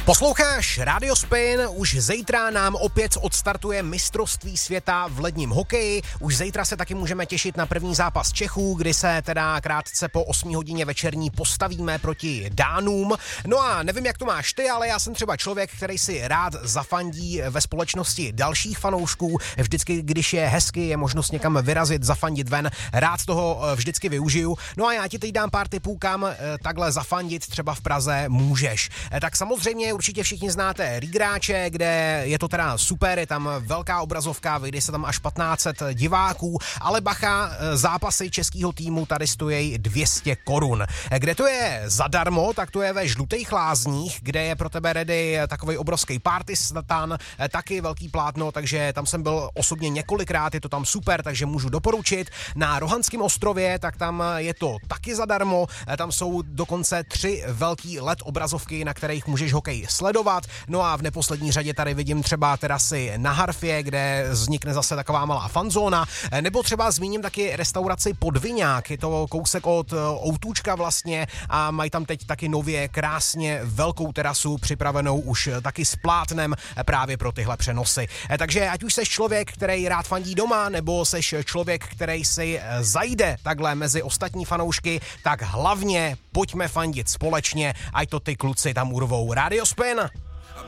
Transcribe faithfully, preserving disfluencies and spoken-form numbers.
Posloucháš Radio Spin, už zítra nám opět odstartuje mistrovství světa v ledním hokeji, už zítra se taky můžeme těšit na první zápas Čechů, kdy se teda krátce po osmé hodině večerní postavíme proti Dánům. No a nevím, jak to máš ty, ale já jsem třeba člověk, který si rád zafandí ve společnosti dalších fanoušků, vždycky, když je hezky, je možnost někam vyrazit, zafandit ven, rád toho vždycky využiju. No a já ti teď dám pár tipů, kam takhle zafandit třeba v Praze můžeš. Tak samozřejmě určitě všichni znáte Rigráče, kde je to teda super, je tam velká obrazovka, vyjde se tam až patnáct set diváků, ale bacha, zápasy českého týmu tady stojí dvě stě korun. Kde to je zadarmo, tak to je ve Žlutých Lázních, kde je pro tebe ready takový obrovský party statan, taky velký plátno, takže tam jsem byl osobně několikrát, je to tam super, takže můžu doporučit. Na Rohanském ostrově, tak tam je to taky zadarmo, tam jsou dokonce tři velký el é dé obrazovky, na kterých můžeš hokej sledovat. No a v neposlední řadě tady vidím třeba terasy na Harfě, kde vznikne zase taková malá fanzóna, nebo třeba zmíním taky restauraci Podviňák, je to kousek od Outůčka vlastně a mají tam teď taky nově krásně velkou terasu připravenou už taky s plátnem právě pro tyhle přenosy. Takže ať už seš člověk, který rád fandí doma, nebo seš člověk, který si zajde takhle mezi ostatní fanoušky, tak hlavně pojďme fandit společně, ať to ty kluci tam urvou. Radio Spin!